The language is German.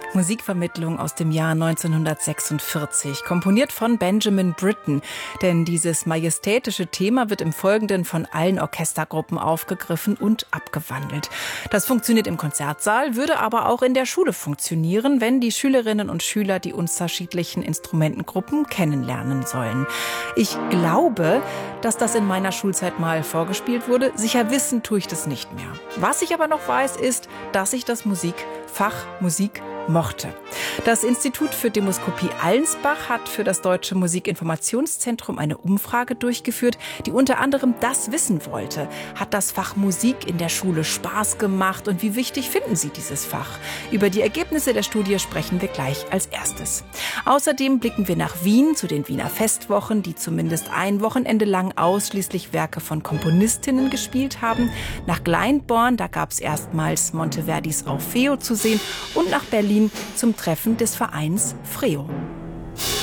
Musikvermittlung aus dem Jahr 1946, komponiert von Benjamin Britten. Denn dieses majestätische Thema wird im Folgenden von allen Orchestergruppen aufgegriffen und abgewandelt. Das funktioniert im Konzertsaal, würde aber auch in der Schule funktionieren, wenn die Schülerinnen und Schüler die unterschiedlichen Instrumentengruppen kennenlernen sollen. Ich glaube, dass das in meiner Schulzeit mal vorgespielt wurde. Sicher wissen tue ich das nicht mehr. Was ich aber noch weiß, ist, dass ich das Fach Musik mochte. Das Institut für Demoskopie Allensbach hat für das Deutsche Musikinformationszentrum eine Umfrage durchgeführt, die unter anderem das wissen wollte. Hat das Fach Musik in der Schule Spaß gemacht und wie wichtig finden Sie dieses Fach? Über die Ergebnisse der Studie sprechen wir gleich als erstes. Außerdem blicken wir nach Wien zu den Wiener Festwochen, die zumindest ein Wochenende lang ausschließlich Werke von Komponistinnen gespielt haben. Nach Glyndebourne, da gab es erstmals Monteverdis Orfeo zu sehen, und nach Berlin zum Treffen des Vereins Freo.